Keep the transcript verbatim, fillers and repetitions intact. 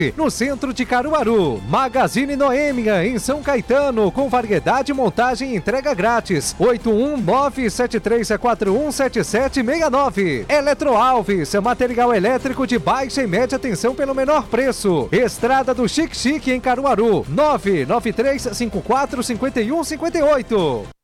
no centro de Caruaru. Magazine Noêmia, em São Caetano, com variedade, montagem e entrega grátis. oito um nove sete três quatro um sete sete seis nove. Eletroalves, material elétrico de baixa e média tensão pelo menor preço. Estrada do Chique Chique, em Caruaru. nove nove três cinco quatro cinco um cinco oito.